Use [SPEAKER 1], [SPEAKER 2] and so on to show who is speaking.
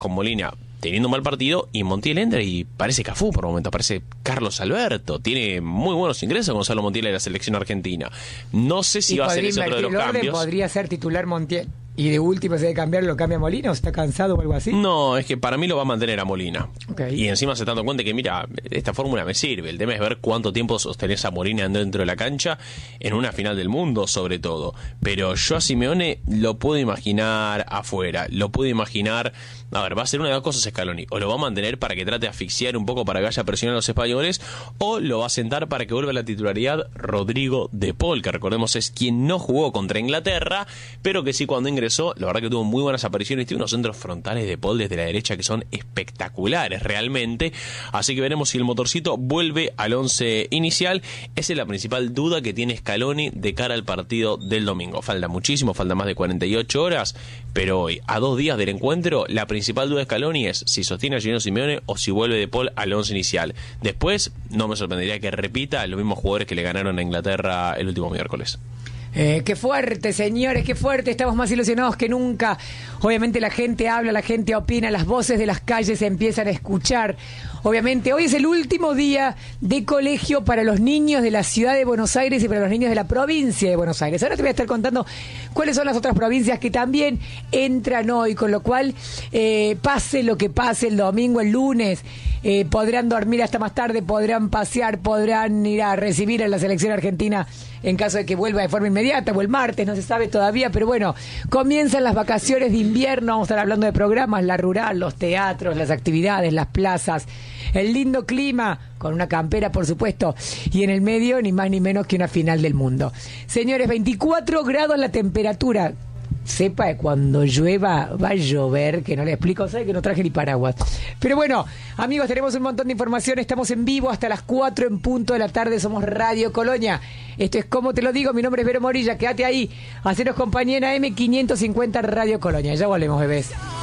[SPEAKER 1] con Molina teniendo un mal partido, y Montiel entra y parece Cafú por momentos, parece Carlos Alberto. Tiene muy buenos ingresos Gonzalo Montiel en la selección argentina. No sé si va a ser ese otro de los cambios.
[SPEAKER 2] Podría ser titular Montiel. Y de último, si hay que cambiarlo, ¿lo cambia Molina o está cansado o algo así?
[SPEAKER 1] No, es que para mí lo va a mantener a Molina.
[SPEAKER 2] Okay.
[SPEAKER 1] Y encima se está dando cuenta que, mira, esta fórmula me sirve. El tema es ver cuánto tiempo sostenés a Molina dentro de la cancha en una final del mundo, sobre todo. Pero yo a Simeone lo puedo imaginar afuera. Lo puedo imaginar... A ver, va a ser una de dos cosas Scaloni. O lo va a mantener para que trate de asfixiar un poco para que vaya a presionar a los españoles, o lo va a sentar para que vuelva a la titularidad Rodrigo de Paul, que recordemos es quien no jugó contra Inglaterra, pero que sí cuando ingresó, la verdad que tuvo muy buenas apariciones. Tiene unos centros frontales de Paul desde la derecha que son espectaculares realmente. Así que veremos si el motorcito vuelve al 11 inicial. Esa es la principal duda que tiene Scaloni de cara al partido del domingo. Falta muchísimo, falta más de 48 horas, pero hoy, a 2 días del encuentro, la principal duda de Scaloni es si sostiene a Gino Simeone o si vuelve de Paul al 11 inicial. Después, no me sorprendería que repita los mismos jugadores que le ganaron a Inglaterra el último miércoles.
[SPEAKER 2] Qué fuerte, señores, qué fuerte. Estamos más ilusionados que nunca. Obviamente la gente habla, la gente opina, las voces de las calles se empiezan a escuchar. Obviamente hoy es el último día de colegio para los niños de la ciudad de Buenos Aires y para los niños de la provincia de Buenos Aires. Ahora te voy a estar contando cuáles son las otras provincias que también entran hoy, con lo cual pase lo que pase el domingo, el lunes, podrán dormir hasta más tarde, podrán pasear, podrán ir a recibir a la selección argentina en caso de que vuelva de forma inmediata, o el martes, no se sabe todavía, pero bueno, comienzan las vacaciones de invierno, vamos a estar hablando de programas, la rural, los teatros, las actividades, las plazas, el lindo clima, con una campera por supuesto, y en el medio ni más ni menos que una final del mundo. Señores, 24 grados la temperatura. Sepa que cuando llueva va a llover, que no le explico, sabe que no traje ni paraguas. Pero bueno, amigos, tenemos un montón de información, estamos en vivo hasta las 4 en punto de la tarde, somos Radio Colonia. Esto es Como Te Lo Digo, mi nombre es Vero Morilla, quédate ahí, haceros compañía en AM550 Radio Colonia. Ya volvemos, bebés.